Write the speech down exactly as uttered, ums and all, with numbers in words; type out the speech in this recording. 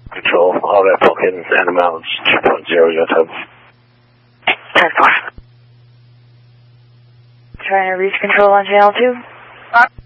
Control, all that Falcons and amounts two point zero your time. ten four. Trying to reach control on channel two. Uh